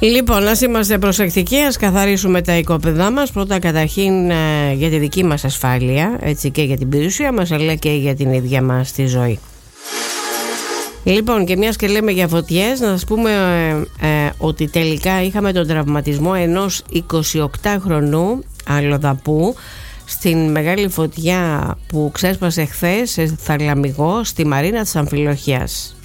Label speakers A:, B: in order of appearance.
A: Λοιπόν, ας είμαστε προσεκτικοί, ας καθαρίσουμε τα οικόπεδά μας. Πρώτα καταρχήν για τη δική μας ασφάλεια, έτσι, και για την περιουσία μας, αλλά και για την ίδια μας τη ζωή. Λοιπόν, και μιας και λέμε για φωτιές, να σας πούμε ότι τελικά είχαμε τον τραυματισμό ενός 28χρονου αλλοδαπού στην μεγάλη φωτιά που ξέσπασε χθες σε Θαλαμιγό, στη Μαρίνα της Αμφιλοχίας.